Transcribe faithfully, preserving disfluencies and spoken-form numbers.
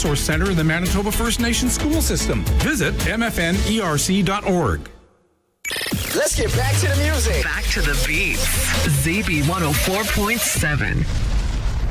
resource center in the Manitoba First Nation school system. Visit m f n e r c dot org. Let's get back to the music. Back to the beats. Z B one oh four point seven.